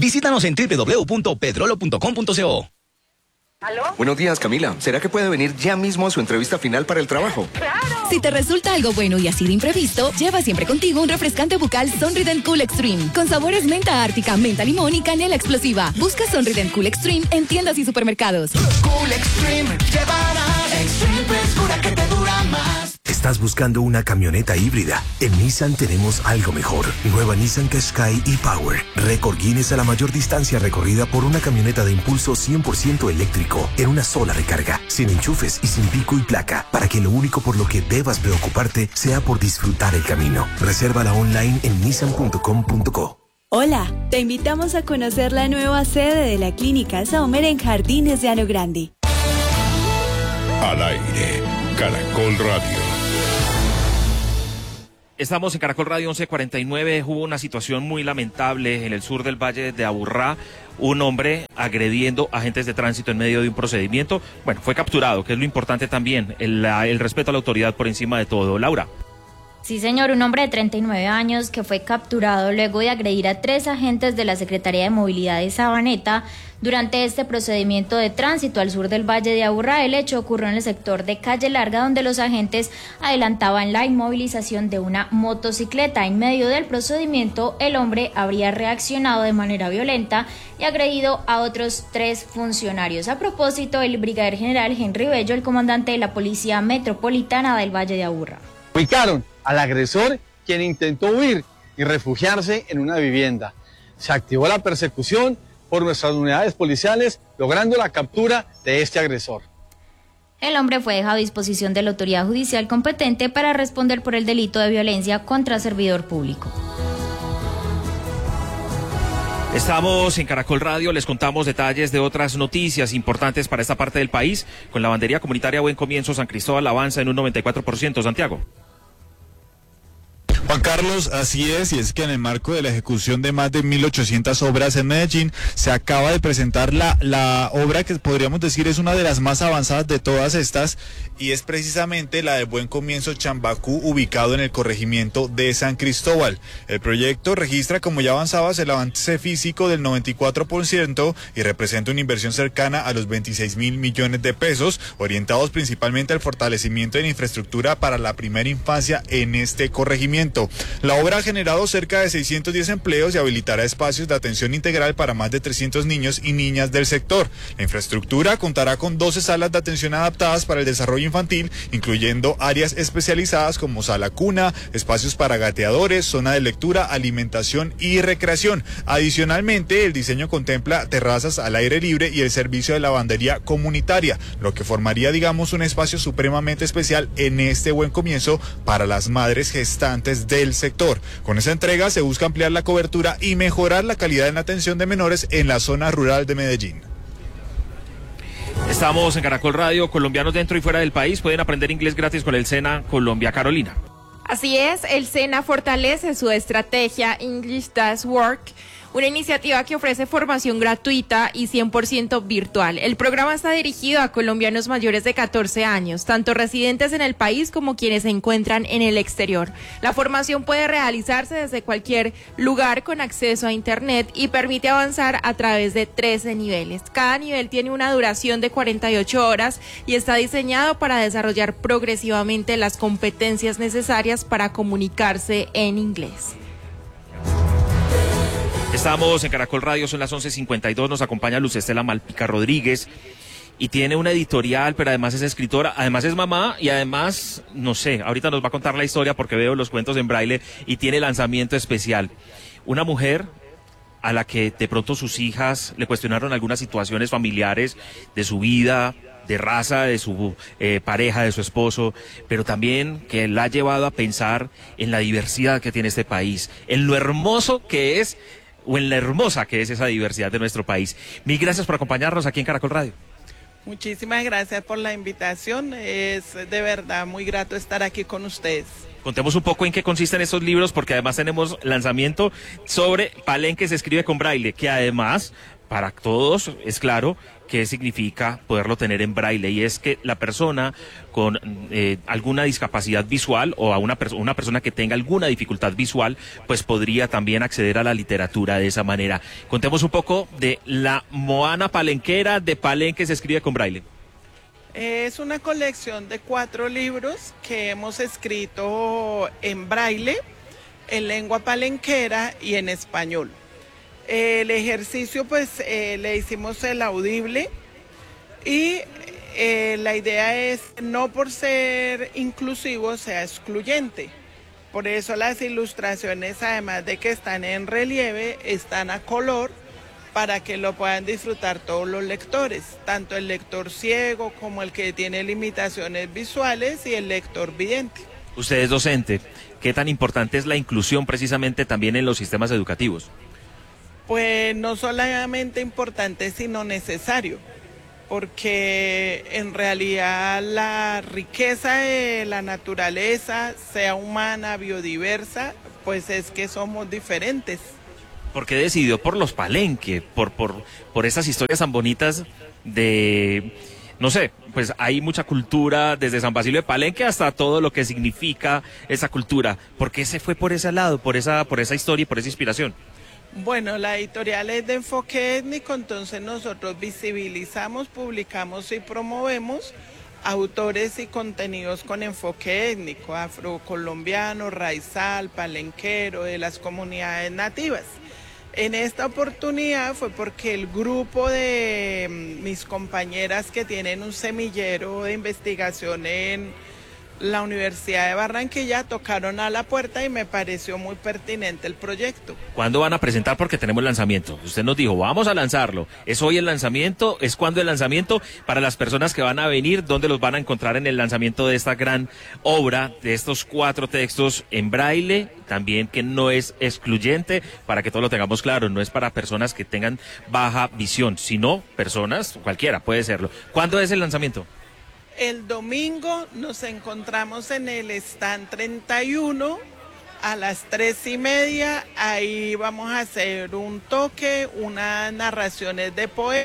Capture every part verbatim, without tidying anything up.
Visítanos en doble u doble u doble u punto petrolo punto com punto co. ¿Aló? Buenos días, Camila. ¿Será que puede venir ya mismo a su entrevista final para el trabajo? ¡Claro! Si te resulta algo bueno y así de imprevisto, lleva siempre contigo un refrescante bucal Sonrident Cool Extreme, con sabores menta ártica, menta limón y canela explosiva. Busca Sonrident Cool Extreme en tiendas y supermercados. Cool Extreme, llevarás Extreme frescura que te dura más. ¿Estás buscando una camioneta híbrida? En Nissan tenemos algo mejor. Nueva Nissan Qashqai e-Power. Récord Guinness a la mayor distancia recorrida por una camioneta de impulso cien por ciento eléctrico en una sola recarga, sin enchufes y sin pico y placa, para que lo único por lo que debas preocuparte sea por disfrutar el camino. Resérvala online en nissan punto com punto co. Hola, te invitamos a conocer la nueva sede de la Clínica Saumer en Jardines de Llano Grande. Al aire, Caracol Radio. Estamos en Caracol Radio once cuarenta y nueve. Hubo una situación muy lamentable en el sur del Valle de Aburrá. Un hombre agrediendo agentes de tránsito en medio de un procedimiento. Bueno, fue capturado, que es lo importante también, el, el respeto a la autoridad por encima de todo. Laura. Sí, señor, un hombre de treinta y nueve años que fue capturado luego de agredir a tres agentes de la Secretaría de Movilidad de Sabaneta durante este procedimiento de tránsito al sur del Valle de Aburrá. El hecho ocurrió en el sector de Calle Larga, donde los agentes adelantaban la inmovilización de una motocicleta. En medio del procedimiento, el hombre habría reaccionado de manera violenta y agredido a otros tres funcionarios. A propósito, el brigadier general Henry Bello, el comandante de la Policía Metropolitana del Valle de Aburrá. Ubicaron al agresor, quien intentó huir y refugiarse en una vivienda. Se activó la persecución por nuestras unidades policiales, logrando la captura de este agresor. El hombre fue dejado a disposición de la autoridad judicial competente para responder por el delito de violencia contra servidor público. Estamos en Caracol Radio, les contamos detalles de otras noticias importantes para esta parte del país. Con la lavandería comunitaria Buen Comienzo, San Cristóbal avanza en un noventa y cuatro por ciento. Santiago. Juan Carlos, así es, y es que en el marco de la ejecución de más de mil ochocientas obras en Medellín, se acaba de presentar la, la obra que podríamos decir es una de las más avanzadas de todas estas, y es precisamente la de Buen Comienzo Chambacú, ubicado en el corregimiento de San Cristóbal. El proyecto registra, como ya avanzabas, el avance físico del noventa y cuatro por ciento y representa una inversión cercana a los veintiséis mil millones de pesos, orientados principalmente al fortalecimiento de la infraestructura para la primera infancia en este corregimiento. La obra ha generado cerca de seiscientos diez empleos y habilitará espacios de atención integral para más de trescientos niños y niñas del sector. La infraestructura contará con doce salas de atención adaptadas para el desarrollo infantil, incluyendo áreas especializadas como sala cuna, espacios para gateadores, zona de lectura, alimentación y recreación. Adicionalmente, el diseño contempla terrazas al aire libre y el servicio de lavandería comunitaria, lo que formaría, digamos, un espacio supremamente especial en este Buen Comienzo para las madres gestantes del sector. Con esa entrega se busca ampliar la cobertura y mejorar la calidad en la atención de menores en la zona rural de Medellín. Estamos en Caracol Radio. Colombianos dentro y fuera del país pueden aprender inglés gratis con el SENA Colombia. Carolina. Así es, el SENA fortalece su estrategia English Does Work, una iniciativa que ofrece formación gratuita y cien por ciento virtual. El programa está dirigido a colombianos mayores de catorce años, tanto residentes en el país como quienes se encuentran en el exterior. La formación puede realizarse desde cualquier lugar con acceso a internet y permite avanzar a través de trece niveles. Cada nivel tiene una duración de cuarenta y ocho horas y está diseñado para desarrollar progresivamente las competencias necesarias para comunicarse en inglés. Estamos en Caracol Radio, son las once cincuenta y dos, nos acompaña Luz Estela Malpica Rodríguez y tiene una editorial, pero además es escritora, además es mamá y además, no sé, ahorita nos va a contar la historia porque veo los cuentos en braille y tiene lanzamiento especial. Una mujer a la que de pronto sus hijas le cuestionaron algunas situaciones familiares de su vida, de raza, de su eh, pareja, de su esposo, pero también que la ha llevado a pensar en la diversidad que tiene este país, en lo hermoso que es o en la hermosa que es esa diversidad de nuestro país. Mil gracias por acompañarnos aquí en Caracol Radio. Muchísimas gracias por la invitación, es de verdad muy grato estar aquí con ustedes. Contemos un poco en qué consisten estos libros, porque además tenemos lanzamiento sobre Palenque se escribe con braille, que además para todos es claro qué significa poderlo tener en braille, y es que la persona con eh, alguna discapacidad visual o a una, perso- una persona que tenga alguna dificultad visual, pues podría también acceder a la literatura de esa manera. Contemos un poco de la Moana Palenquera de Palenque se escribe con braille. Es una colección de cuatro libros que hemos escrito en braille, en lengua palenquera y en español. El ejercicio pues eh, le hicimos el audible y eh, la idea es no por ser inclusivo sea excluyente. Por eso las ilustraciones, además de que están en relieve, están a color para que lo puedan disfrutar todos los lectores, tanto el lector ciego como el que tiene limitaciones visuales y el lector vidente. Usted es docente, ¿qué tan importante es la inclusión precisamente también en los sistemas educativos? Pues no solamente importante, sino necesario, porque en realidad la riqueza de la naturaleza, sea humana, biodiversa, pues es que somos diferentes. ¿Por qué decidió por los Palenque? Por, por, por esas historias tan bonitas de, no sé, pues hay mucha cultura desde San Basilio de Palenque hasta todo lo que significa esa cultura. ¿Por qué se fue por ese lado, por esa, por esa historia y por esa inspiración? Bueno, la editorial es de enfoque étnico, entonces nosotros visibilizamos, publicamos y promovemos autores y contenidos con enfoque étnico, afrocolombiano, raizal, palenquero, de las comunidades nativas. En esta oportunidad fue porque el grupo de mis compañeras que tienen un semillero de investigación en la Universidad de Barranquilla tocaron a la puerta y me pareció muy pertinente el proyecto. ¿Cuándo van a presentar? Porque tenemos lanzamiento. Usted nos dijo, vamos a lanzarlo. ¿Es hoy el lanzamiento? ¿Es cuándo el lanzamiento? Para las personas que van a venir, ¿dónde los van a encontrar en el lanzamiento de esta gran obra, de estos cuatro textos en braille? También que no es excluyente, para que todo lo tengamos claro, no es para personas que tengan baja visión, sino personas, cualquiera puede serlo. ¿Cuándo es el lanzamiento? El domingo nos encontramos en el stand treinta y uno a las tres y media. Ahí vamos a hacer un toque, unas narraciones de poemas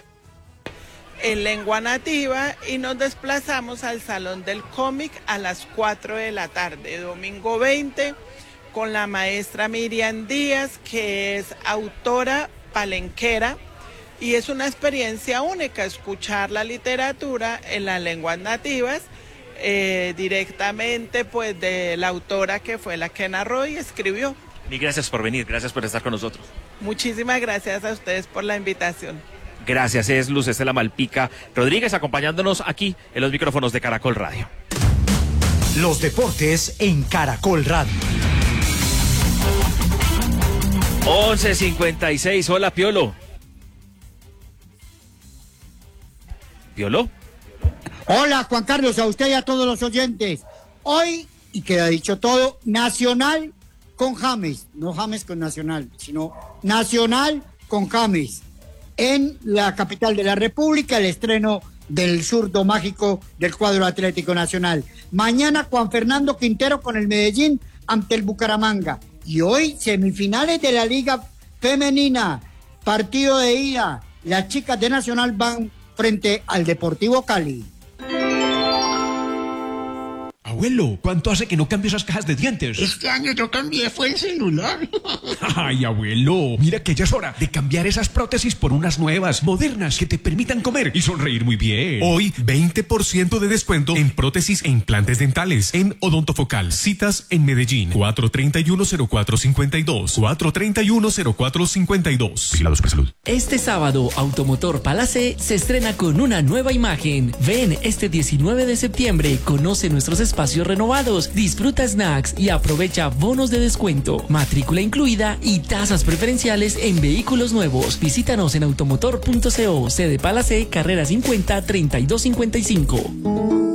en lengua nativa y nos desplazamos al Salón del Cómic a las cuatro de la tarde, domingo veinte, con la maestra Miriam Díaz, que es autora palenquera. Y es una experiencia única escuchar la literatura en las lenguas nativas, eh, directamente pues de la autora que fue la que narró y escribió. Y gracias por venir, gracias por estar con nosotros. Muchísimas gracias a ustedes por la invitación. Gracias, es Luz Estela Malpica Rodríguez acompañándonos aquí en los micrófonos de Caracol Radio. Los deportes en Caracol Radio. once cincuenta y seis, hola Piolo. ¿Piolo? Hola Juan Carlos, a usted y a todos los oyentes. Hoy, y queda dicho todo, Nacional con James, no James con Nacional, sino Nacional con James. En la capital de la República, el estreno del zurdo mágico del cuadro Atlético Nacional. Mañana Juan Fernando Quintero con el Medellín ante el Bucaramanga. Y hoy semifinales de la Liga Femenina, partido de ida. Las chicas de Nacional van frente al Deportivo Cali. Abuelo, ¿cuánto hace que no cambio esas cajas de dientes? Este año yo cambié, fue el celular. Ay, abuelo, mira que ya es hora de cambiar esas prótesis por unas nuevas, modernas, que te permitan comer y sonreír muy bien. Hoy, veinte por ciento de descuento en prótesis e implantes dentales en Odontofocal. Citas en Medellín, cuatro treinta y uno, cero cuatro cincuenta y dos, cuatro treinta y uno, cero cuatro cincuenta y dos. Vigilados por salud. Este sábado, Automotor Palace se estrena con una nueva imagen. Ven este diecinueve de septiembre, conoce nuestros espacios renovados, disfruta snacks y aprovecha bonos de descuento, matrícula incluida y tasas preferenciales en vehículos nuevos. Visítanos en automotor punto co, sede Palace, carrera cincuenta, treinta y dos cincuenta y cinco.